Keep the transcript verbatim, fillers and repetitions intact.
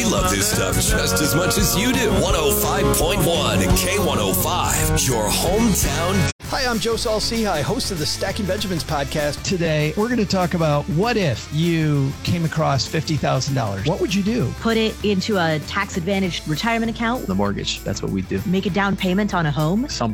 love this stuff just as much as you do. one oh five point one K one oh five, your hometown. Hi, I'm Joe Saul-Sehy, host of the Stacking Benjamins podcast. Today, we're going to talk about what if you came across fifty thousand dollars. What would you do? Put it into a tax-advantaged retirement account. The mortgage. That's what we do. Make a down payment on a home. Some